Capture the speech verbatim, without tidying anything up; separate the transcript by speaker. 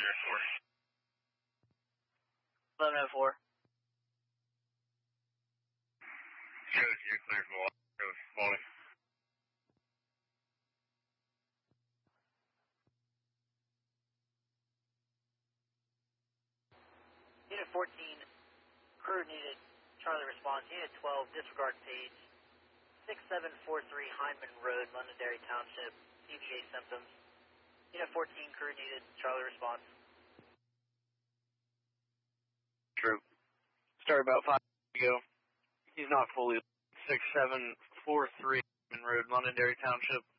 Speaker 1: oh four.
Speaker 2: eleven oh four.
Speaker 1: Shows you clear for water. Shows morning.
Speaker 2: Unit fourteen, crew needed, Charlie response. Unit twelve, disregard page. six seven four three Hyndman Road, Londonderry Township, C V A symptoms. Unit fourteen, crew needed, Charlie response.
Speaker 3: True. Started about five minutes ago. He's not fully. six seven four three Hyndman Road, Londonderry Township.